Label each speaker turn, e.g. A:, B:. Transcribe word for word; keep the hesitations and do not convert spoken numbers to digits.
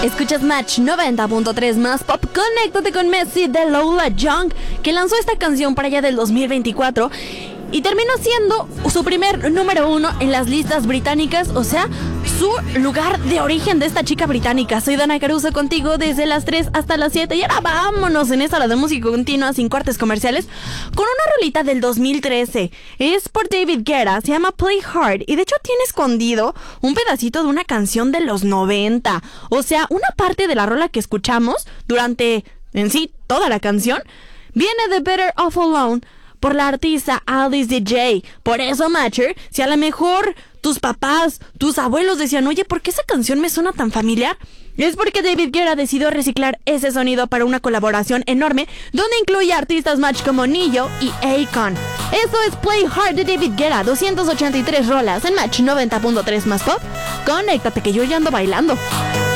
A: Escuchas Match noventa punto tres más pop. Conéctate con Messi de Lola Young, que lanzó esta canción para allá del dos mil veinticuatro y terminó siendo su primer número uno en las listas británicas, o sea, su lugar de origen de esta chica británica. Soy Dana Caruso contigo desde las tres hasta las siete y ahora vámonos en esta hora de música continua sin cortes comerciales con una rolita del dos mil trece. Es por David Guetta, se llama Play Hard y de hecho tiene escondido un pedacito de una canción de los noventa. O sea, una parte de la rola que escuchamos durante, en sí, toda la canción viene de Better Off Alone por la artista Alice D J. Por eso, Matcher, si a lo mejor tus papás, tus abuelos decían, oye, ¿por qué esa canción me suena tan familiar? Es porque David Guetta decidió reciclar ese sonido para una colaboración enorme donde incluye artistas Match como Nio y Akon. Esto es Play Hard de David Guetta, doscientas ochenta y tres rolas en Match noventa punto tres más pop. Conéctate que yo ya ando bailando.